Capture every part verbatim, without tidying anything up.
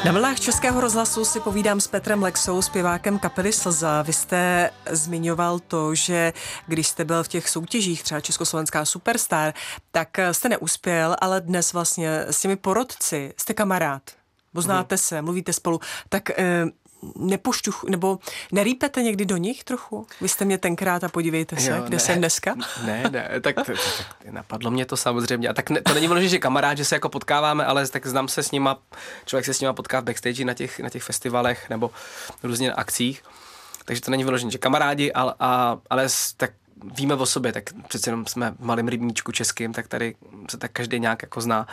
Na vlnách Českého rozhlasu si povídám s Petrem Lexou, zpěvákem kapely Slza. Vy jste zmiňoval to, že když jste byl v těch soutěžích, třeba Československá Superstar, tak jste neuspěl, ale dnes vlastně s těmi porotci jste kamarád. Poznáte se, mluvíte spolu. Tak eh, nepošťuch, nebo nerýpete někdy do nich trochu? Vy jste mě tenkrát a podívejte se, jo, kde ne, jsem dneska. Ne, ne, tak, tak, tak napadlo mě to samozřejmě. A tak ne, to není vložně, že kamarád, že se jako potkáváme, ale tak znám se s nima, člověk se s nima potká v backstage na těch, na těch festivalech nebo různě na akcích. Takže to není vyloženě, že kamarádi, ale, a, ale tak víme o sobě, tak přece jenom jsme v malém rybníčku českým, tak tady se tak každý nějak jako zná.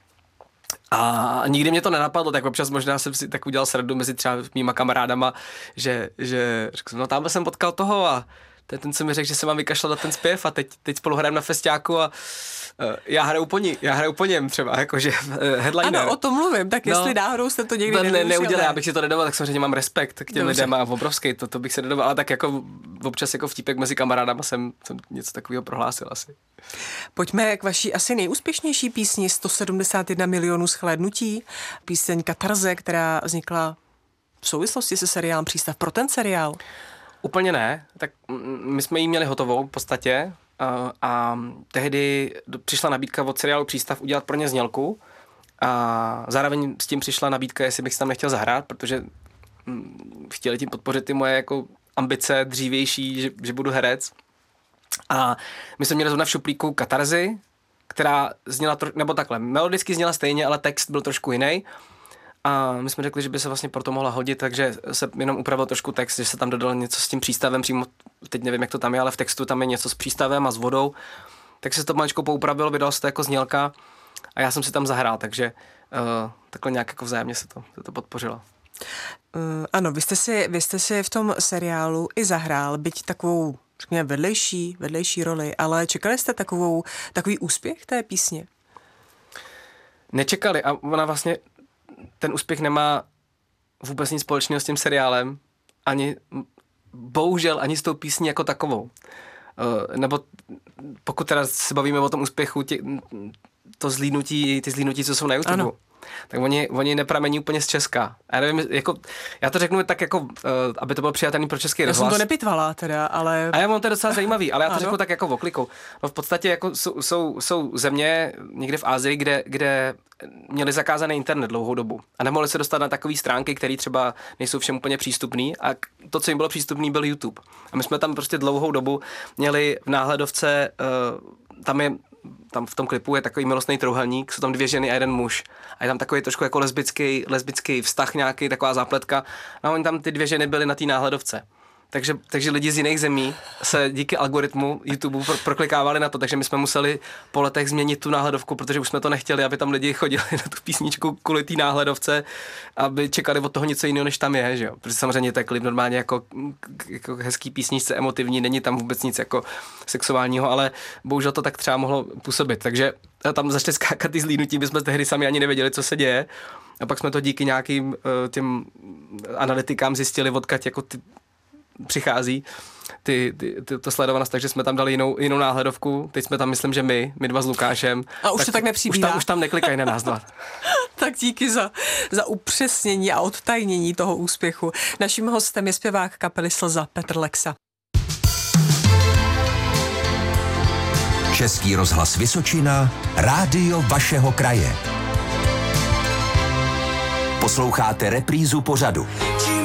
A nikdy mě to nenapadlo, tak občas možná jsem si tak udělal srandu mezi třeba mýma kamarádama, že, že řekl jsem, no tamhle jsem potkal toho a to je ten, co mi řekl, že se mám vykašlat na ten zpěv a teď, teď spolu hrajeme na festiáku a uh, já hraju po ní, já hraju po něm třeba, jakože uh, headliner. Ano, o tom mluvím, tak jestli no, náhodou jste to někdy ne, neudělal, já bych si to nedoval, tak samozřejmě mám respekt k těm Dobře. lidem a obrovský, to, to bych se nedoval, ale tak jako občas jako vtípek mezi kamarádama jsem, jsem něco takového prohlásil asi. Pojďme k vaší asi nejúspěšnější písni, sto sedmdesát jedna milionů shlédnutí, píseň Katarze, která vznikla v souvislosti se seriálem Přístav. Pro ten seriál? Úplně ne, tak my jsme ji měli hotovou v podstatě a, a tehdy přišla nabídka od seriálu Přístav udělat pro ně znělku a zároveň s tím přišla nabídka, jestli bych si tam nechtěl zahrát, protože chtěli tím podpořit ty moje jako ambice dřívější, že, že budu herec. A my jsme měli zrovna v šuplíku Katarzy, která zněla, tro, nebo takhle, melodicky zněla stejně, ale text byl trošku jiný. A my jsme řekli, že by se vlastně proto mohla hodit, takže se jenom upravil trošku text, že se tam dodal něco s tím přístavem přímo, teď nevím, jak to tam je, ale v textu tam je něco s přístavem a s vodou. Tak se to maličko poupravilo, vydal se to jako znělka a já jsem si tam zahrál, takže uh, takhle nějak jako vzájemně se to, se to podpořilo. Uh, ano, vy jste, si, vy jste si v tom seriálu i zahrál, byť takovou, řekněme, vedlejší, vedlejší roli, ale čekali jste takovou, takový úspěch té písně? Nečekali a ona vlastně ten úspěch nemá vůbec nic společného s tím seriálem, ani, bohužel, ani s tou písní jako takovou. Uh, nebo pokud teda se bavíme o tom úspěchu, tě, to zlínutí, ty zlínutí, co jsou na YouTube, ano. tak oni, oni nepramení úplně z Česka. Já nevím, jako, já to řeknu tak jako, uh, aby to bylo přijatelný pro český rozhlas. Já jsem to nepitvala teda, ale... A já mám to docela zajímavý, ale já to ano. řeknu tak jako v okliku. No v podstatě jako jsou, jsou, jsou země někde v Asii, kde, kde měli zakázaný internet dlouhou dobu a nemohli se dostat na takové stránky, které třeba nejsou všem úplně přístupný a to, co jim bylo přístupný, byl YouTube. A my jsme tam prostě dlouhou dobu měli v náhledovce, uh, tam je tam v tom klipu je takový milostný trouhelník, jsou tam dvě ženy a jeden muž. A je tam takový trošku jako lesbický, lesbický vztah nějaký, taková zápletka. A oni tam ty dvě ženy byly na té náhledovce. Takže, takže lidi z jiných zemí se díky algoritmu YouTube pro, proklikávali na to, takže my jsme museli po letech změnit tu náhledovku, protože už jsme to nechtěli, aby tam lidi chodili na tu písničku kvůli té náhledovce, aby čekali od toho něco jiného, než tam je, že jo. Protože samozřejmě ten klip normálně jako, jako hezký písničce, emotivní, není tam vůbec nic jako sexuálního, ale bohužel to tak třeba mohlo působit. Takže tam začali skákat ty zlínutí, my jsme tehdy sami ani nevěděli, co se děje. A pak jsme to díky nějakým uh, těm analytikám zjistili, odkud jako ty přichází ty, ty, ty, to sledovanost, takže jsme tam dali jinou, jinou náhledovku. Teď jsme tam, myslím, že my, my dva s Lukášem. A už tak, to tak nepřibývá. Už tam, už tam neklikají na nás dva. Tak díky za, za upřesnění a odtajnění toho úspěchu. Naším hostem je zpěvák kapely Slza Petr Lexa. Český rozhlas Vysočina, rádio vašeho kraje. Posloucháte reprízu pořadu.